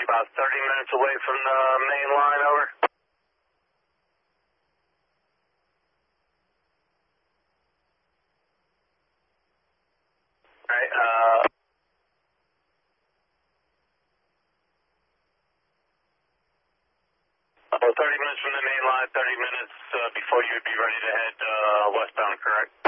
about 30 minutes away from the main line, over. Alright, 30 minutes from the main line, 30 minutes before you'd be ready to head westbound, correct?